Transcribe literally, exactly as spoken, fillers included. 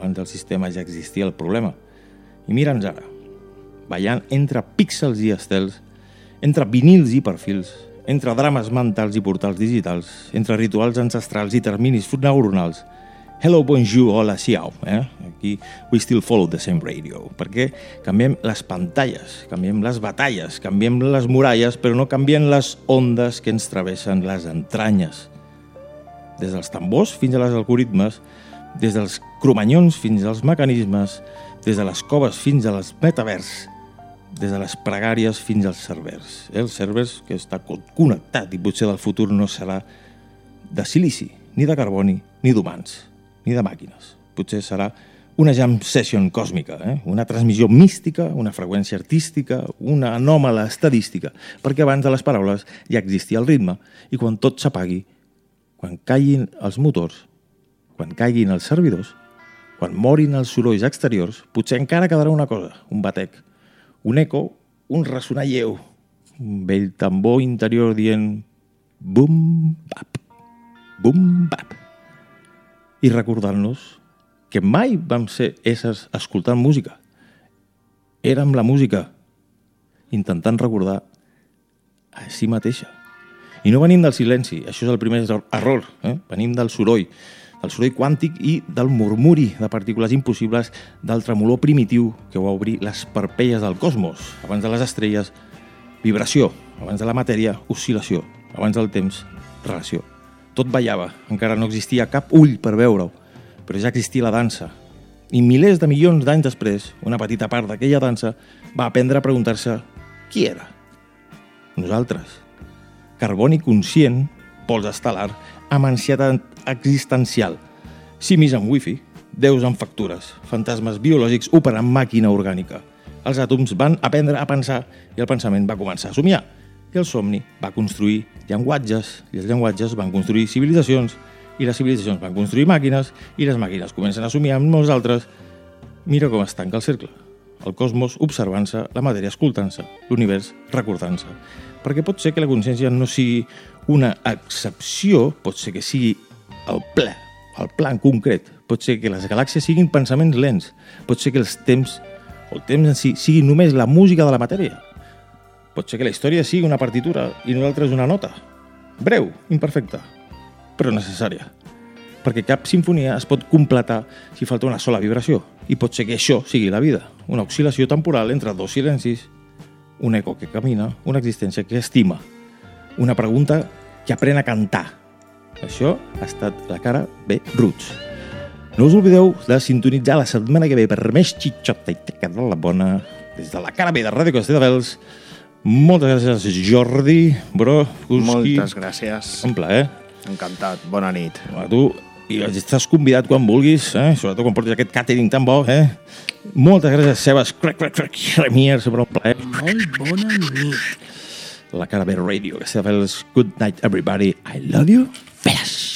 abans del sistema ja existia el problema. I mira'ns ara, ballant entre píxels i estels, entre vinils i perfils, entre drames mentals i portals digitals, entre rituals ancestrals i terminis neuronals. Hello, bonjour, hola, siau. Eh? Aquí, we still follow the same radio. Perquè canviem les pantalles, canviem les batalles, canviem les muralles, però no canvien les ondes que ens travessen les entranyes. Des dels tambors fins a les algoritmes, des dels cromanyons fins als mecanismes, des de les coves fins als metavers, des de les pregàries fins als servers. Els servers que està connectat i potser del futur no serà de silici, ni de carboni, ni d'humans, ni de màquines. Potser serà una jam session còsmica, eh? Una transmissió mística, una freqüència artística, una anòmala estadística, perquè abans de les paraules ja existia el ritme i quan tot s'apagui, quan caiguin els motors, quan caiguin els servidors, quan morin els sorolls exteriors, potser encara quedarà una cosa, un batec, un eco, un ressonar lleu, un vell tambor interior dient bum, bap, bum, bap. I recordant-nos que mai vam ser éssers escoltant música. Érem la música, intentant recordar a si mateixa. I no venim del silenci, això és el primer error, eh? Venim del soroll, del soroll quàntic i del murmuri de partícules impossibles, del tremolor primitiu que va obrir les parpelles del cosmos. Abans de les estrelles, vibració. Abans de la matèria, oscil·lació. Abans del temps, relació. Tot ballava, encara no existia cap ull per veure-ho, però ja existia la dansa. I milers de milions d'anys després, una petita part d'aquella dansa va aprendre a preguntar-se qui era? Nosaltres. Carboni conscient, pols estel·lar, amb ansietat existencial, simis amb wifi, déus amb factures, fantasmes biològics operant màquina orgànica. Els àtoms van aprendre a pensar i el pensament va començar a somiar. I el somni va construir llenguatges, i els llenguatges van construir civilitzacions, i les civilitzacions van construir màquines, i les màquines comencen a somiar amb molts altres. Mira com es tanca el cercle. El cosmos observant-se, la matèria escoltant-se, l'univers recordant-se. Perquè pot ser que la consciència no sigui una excepció, pot ser que sigui el ple, el pla en concret, pot ser que les galàxies siguin pensaments lents, pot ser que els temps, o el temps en si, sigui només la música de la matèria, pot ser que la història sigui una partitura i nosaltres una nota, breu, imperfecta, però necessària, perquè cap sinfonia es pot completar si falta una sola vibració, i pot ser que això sigui la vida, una oscil·lació temporal entre dos silencis, un eco que camina, una existència que estima, una pregunta que aprèn a cantar. Això ha estat la cara B Roots. No us oblideu de sintonitzar la setmana que ve per més xitxota i teca de la bona des de la cara B de Ràdio Castelldefels. Moltes gràcies, Jordi, bro, Kuski. Moltes gràcies. Un plaer. Encantat. Bona nit. A tu, i estàs convidat quan vulguis, eh? Sobretot quan portis aquest catering tan bo, eh? Moltes gràcies, Sebas. Crac, crac, crac. Remier, sempre un plaer. Molt bona nit. La cara B Radio, Castelldefels. Good night, everybody. I love you. Fes.